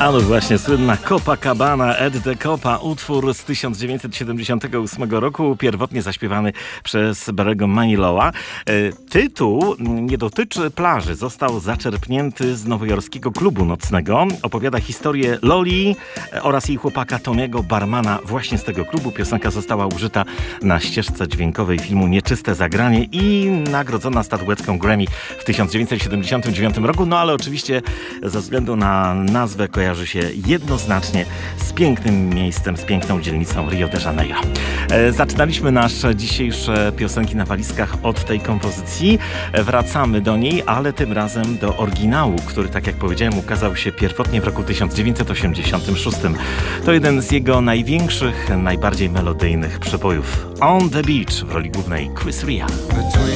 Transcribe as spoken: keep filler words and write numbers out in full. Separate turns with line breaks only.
A no właśnie, słynna Copacabana, Ed de Copa, utwór z tysiąc dziewięćset siedemdziesiątego ósmego roku, pierwotnie zaśpiewany przez Barry'ego Manilowa. Tytuł nie dotyczy plaży, został zaczerpnięty z nowojorskiego klubu nocnego. Opowiada historię Loli oraz jej chłopaka Tomiego, barmana właśnie z tego klubu. Piosenka została użyta na ścieżce dźwiękowej filmu Nieczyste zagranie i nagrodzona statuetką Grammy w tysiąc dziewięćset siedemdziesiątym dziewiątym roku. No ale oczywiście ze względu na nazwę kojarzy się jednoznacznie z pięknym miejscem, z piękną dzielnicą Rio de Janeiro. E, zaczynaliśmy nasze dzisiejsze piosenki na walizkach od tej kompozycji. E, wracamy do niej, ale tym razem do oryginału, który, tak jak powiedziałem, ukazał się pierwotnie w roku tysiąc dziewięćset osiemdziesiątym szóstym. To jeden z jego największych, najbardziej melodyjnych przebojów. On the Beach w roli głównej Chris Rea.